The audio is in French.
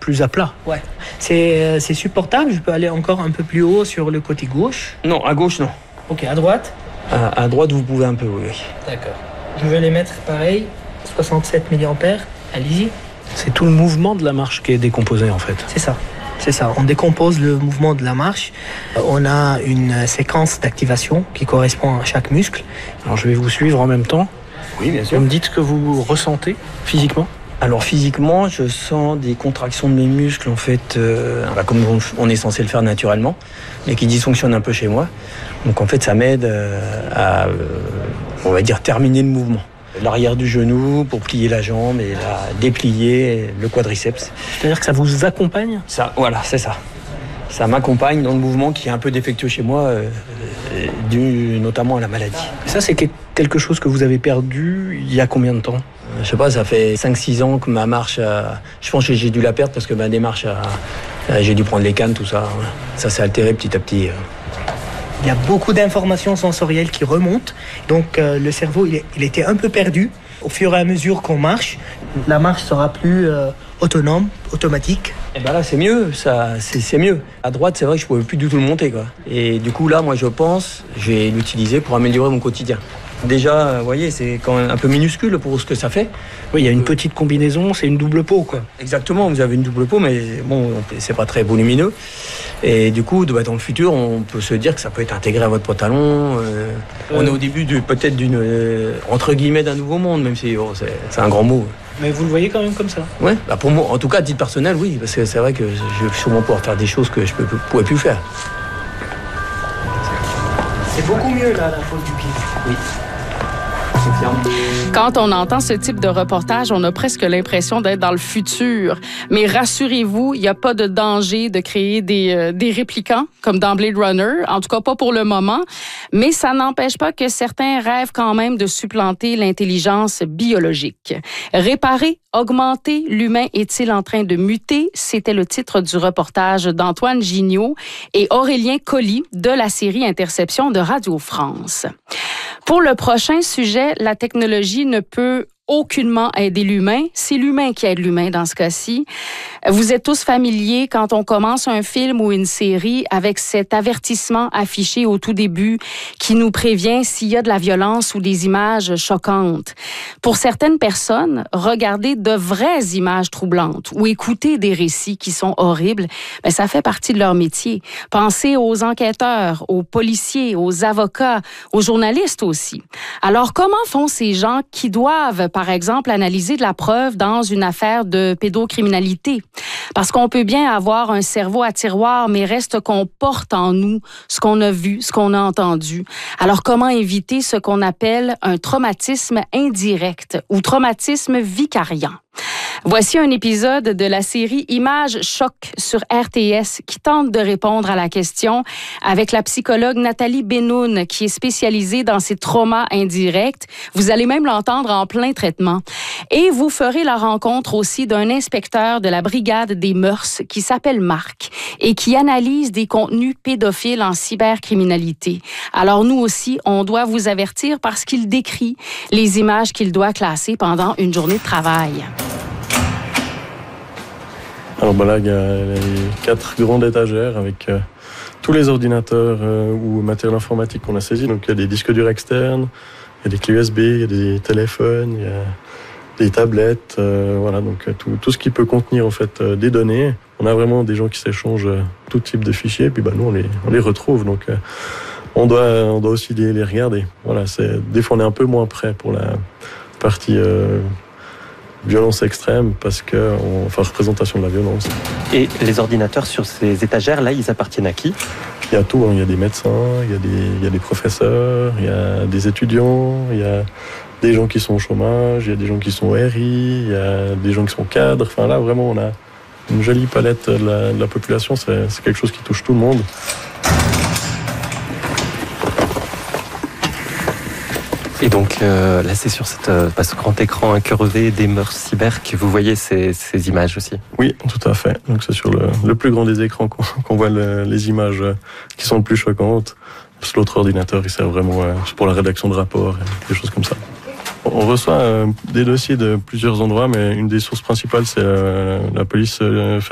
plus à plat. Ouais, c'est supportable. Je peux aller encore un peu plus haut sur le côté gauche. Non, à gauche, non. Ok, à droite. À droite, vous pouvez un peu, oui. D'accord. Je vais les mettre pareil, 67 mA. Allez-y. C'est tout le mouvement de la marche qui est décomposé en fait. C'est ça. C'est ça. On décompose le mouvement de la marche. On a une séquence d'activation qui correspond à chaque muscle. Alors je vais vous suivre en même temps. Oui, bien sûr. Vous me dites ce que vous ressentez physiquement ? Alors physiquement, je sens des contractions de mes muscles en fait, comme on est censé le faire naturellement, mais qui dysfonctionnent un peu chez moi. Donc en fait, ça m'aide à, on va dire, terminer le mouvement. L'arrière du genou pour plier la jambe et la déplier le quadriceps. C'est-à-dire que ça vous accompagne ? Ça, voilà, c'est ça. Ça m'accompagne dans le mouvement qui est un peu défectueux chez moi, dû notamment à la maladie. Ça, c'est quelque chose que vous avez perdu il y a combien de temps ? Je sais pas, ça fait 5-6 ans que ma marche, je pense que j'ai dû la perdre parce que ma démarche, j'ai dû prendre les cannes, tout ça. Ça s'est altéré petit à petit. Il y a beaucoup d'informations sensorielles qui remontent. Donc le cerveau, il était un peu perdu. Au fur et à mesure qu'on marche, la marche sera plus autonome, automatique. Et ben là, c'est mieux, c'est mieux. À droite, c'est vrai que je pouvais plus du tout le monter, quoi. Et du coup, là, moi, je vais l'utiliser pour améliorer mon quotidien. Déjà, vous voyez, c'est quand même un peu minuscule pour ce que ça fait. Oui, il y a une petite combinaison, c'est une double peau, quoi. Exactement, vous avez une double peau, mais bon, c'est pas très volumineux. Et du coup, dans le futur, on peut se dire que ça peut être intégré à votre pantalon. On est au début peut-être entre guillemets, d'un nouveau monde, même si c'est un grand mot. Mais vous le voyez quand même comme ça ? Ouais, bah pour moi, en tout cas, à titre personnel, oui, parce que c'est vrai que je vais sûrement pouvoir faire des choses que je ne pourrais plus faire. C'est beaucoup mieux, là, la pose du pied. Oui. Quand on entend ce type de reportage, on a presque l'impression d'être dans le futur. Mais rassurez-vous, il n'y a pas de danger de créer des réplicants comme dans Blade Runner, en tout cas pas pour le moment. Mais ça n'empêche pas que certains rêvent quand même de supplanter l'intelligence biologique. Réparer, augmenter, l'humain est-il en train de muter? C'était le titre du reportage d'Antoine Gignot et Aurélien Colli de la série Interception de Radio France. Pour le prochain sujet, la technologie ne peut aucunement aider l'humain. C'est l'humain qui aide l'humain dans ce cas-ci. Vous êtes tous familiers quand on commence un film ou une série avec cet avertissement affiché au tout début qui nous prévient s'il y a de la violence ou des images choquantes. Pour certaines personnes, regarder de vraies images troublantes ou écouter des récits qui sont horribles, ça fait partie de leur métier. Pensez aux enquêteurs, aux policiers, aux avocats, aux journalistes aussi. Alors, comment font ces gens qui doivent, par exemple, analyser de la preuve dans une affaire de pédocriminalité? Parce qu'on peut bien avoir un cerveau à tiroir, mais reste qu'on porte en nous ce qu'on a vu, ce qu'on a entendu. Alors, comment éviter ce qu'on appelle un traumatisme indirect ou traumatisme vicariant? Voici un épisode de la série Images Choc sur RTS qui tente de répondre à la question avec la psychologue Nathalie Benoun qui est spécialisée dans ces traumas indirects. Vous allez même l'entendre en plein traitement. Et vous ferez la rencontre aussi d'un inspecteur de la brigade des mœurs qui s'appelle Marc et qui analyse des contenus pédophiles en cybercriminalité. Alors nous aussi, on doit vous avertir parce qu'il décrit les images qu'il doit classer pendant une journée de travail. Alors là, il y a les 4 grandes étagères avec tous les ordinateurs ou matériel informatique qu'on a saisi. Donc il y a des disques durs externes, il y a des clés USB, il y a des téléphones, il y a des tablettes, voilà, donc tout ce qui peut contenir en fait des données. On a vraiment des gens qui s'échangent tout type de fichiers, puis nous on les retrouve. Donc on doit aussi les regarder. Voilà, des fois on est un peu moins prêt pour la partie violence extrême parce représentation de la violence. Et les ordinateurs sur ces étagères, là, ils appartiennent à qui ? Il y a tout, il y a des médecins, il y a des professeurs, il y a des étudiants, il y a des gens qui sont au chômage, il y a des gens qui sont au RI, il y a des gens qui sont cadres. Enfin là, vraiment, on a une jolie palette de la population. C'est quelque chose qui touche tout le monde. Et donc là, c'est sur ce grand écran incurvé des mœurs cyber que vous voyez ces images aussi. Oui, tout à fait. Donc c'est sur le plus grand des écrans qu'on voit les images qui sont le plus choquantes. Parce que l'autre ordinateur, il sert vraiment pour la rédaction de rapports et des choses comme ça. On reçoit des dossiers de plusieurs endroits, mais une des sources principales, c'est la police